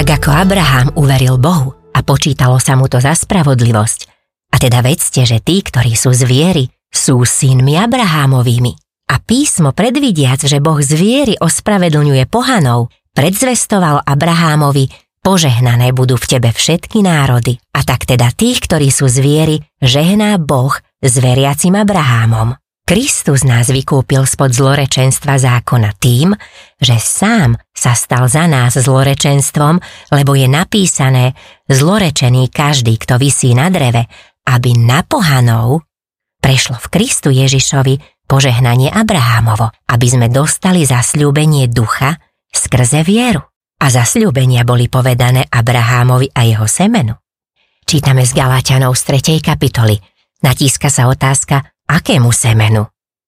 Tak ako Abraham uveril Bohu a počítalo sa mu to za spravodlivosť, a teda vedzte, že tí, ktorí sú z viery, sú synmi Abrahámovými. A písmo predvidiac, že Boh z viery ospravedlňuje pohanov, predzvestoval Abrahámovi: požehnané budú v tebe všetky národy. A tak teda tých, ktorí sú z viery, žehná Boh s veriacim Abrahámom. Kristus nás vykúpil spod zlorečenstva zákona tým, že sám sa stal za nás zlorečenstvom, lebo je napísané: zlorečený každý, kto visí na dreve, aby na pohanov prešlo v Kristu Ježišovi požehnanie Abrahámovo, aby sme dostali zasľúbenie ducha skrze vieru. A zasľúbenia boli povedané Abrahámovi a jeho semenu. Čítame z Galáťanov z 3. kapitoly. Natíska sa otázka: akému semenu?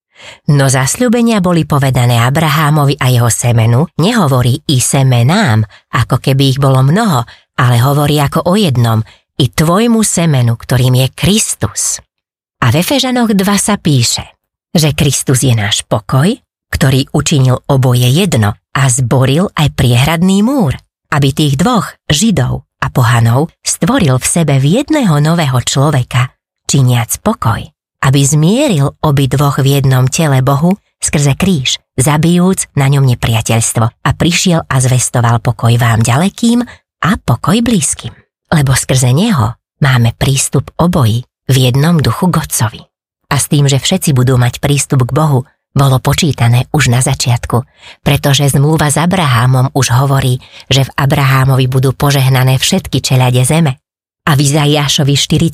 No zasľúbenia boli povedané Abrahámovi a jeho semenu, nehovorí i semenám, ako keby ich bolo mnoho, ale hovorí ako o jednom, i tvojmu semenu, ktorým je Kristus. A v Efežanoch 2 sa píše, že Kristus je náš pokoj, ktorý učinil oboje jedno a zboril aj priehradný múr, aby tých dvoch, Židov a pohanov, stvoril v sebe v jedného nového človeka, činiac pokoj, aby zmieril obidvoch v jednom tele Bohu skrze kríž, zabijúc na ňom nepriateľstvo, a prišiel a zvestoval pokoj vám ďalekým a pokoj blízkym. Lebo skrze neho máme prístup oboji v jednom duchu k Otcovi. A s tým, že všetci budú mať prístup k Bohu, bolo počítané už na začiatku, pretože zmluva s Abrahámom už hovorí, že v Abrahámovi budú požehnané všetky čeľade zeme. A v Izaiášovi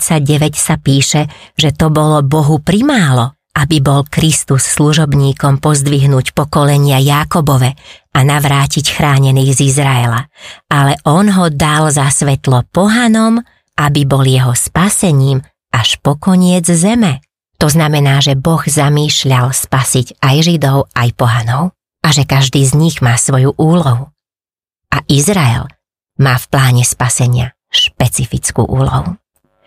49 sa píše, že to bolo Bohu primálo, aby bol Kristus služobníkom pozdvihnúť pokolenia Jákobove a navrátiť chránených z Izraela. Ale on ho dal za svetlo pohanom, aby bol jeho spasením až po koniec zeme. To znamená, že Boh zamýšľal spasiť aj Židov, aj pohanov a že každý z nich má svoju úlohu. A Izrael má v pláne spasenia špecifickú úlohu.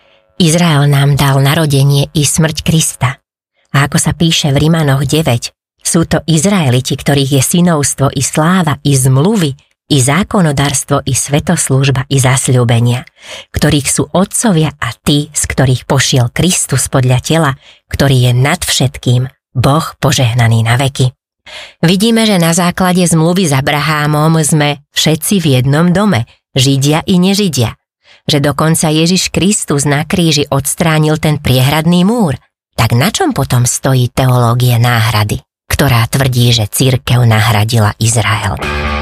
Izrael nám dal narodenie i smrť Krista. A ako sa píše v Rímanoch 9, sú to Izraeliti, ktorých je synovstvo i sláva i zmluvy, i zákonodarstvo, i svetoslúžba, i zasľúbenia, ktorých sú otcovia a tí, z ktorých pošiel Kristus podľa tela, ktorý je nad všetkým, Boh požehnaný na veky. Vidíme, že na základe zmluvy s Abrahámom sme všetci v jednom dome, Židia i nežidia. Že dokonca Ježiš Kristus na kríži odstránil ten priehradný múr. Tak na čom potom stojí teológia náhrady, ktorá tvrdí, že cirkev nahradila Izrael?